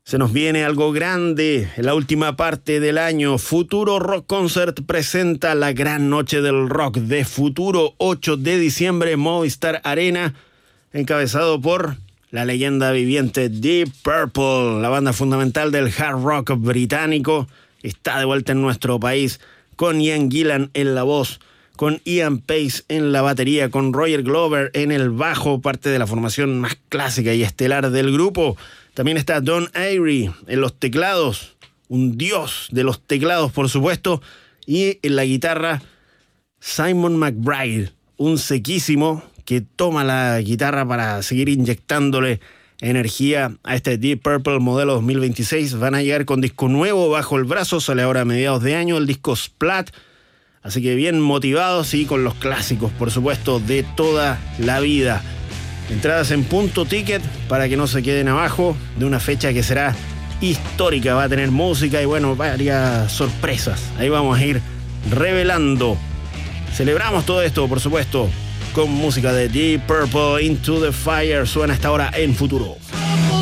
Se nos viene algo grande en la última parte del año. Futuro Rock Concert presenta la gran noche del rock de Futuro, 8 de diciembre, Movistar Arena, encabezado por la leyenda viviente Deep Purple, la banda fundamental del hard rock británico. Está de vuelta en nuestro país con Ian Gillan en la voz, con Ian Pace en la batería, con Roger Glover en el bajo, parte de la formación más clásica y estelar del grupo. También está Don Airey en los teclados, un dios de los teclados, por supuesto. Y en la guitarra, Simon McBride, un sequísimo que toma la guitarra para seguir inyectándole energía a este Deep Purple modelo 2026. Van a llegar con disco nuevo bajo el brazo, sale ahora a mediados de año, el disco Splat. Así que bien motivados y con los clásicos, por supuesto, de toda la vida. Entradas en Punto Ticket para que no se queden abajo de una fecha que será histórica. Va a tener música y bueno, varias sorpresas. Ahí vamos a ir revelando. Celebramos todo esto, por supuesto, con música de Deep Purple. Into the Fire suena hasta ahora en Futuro.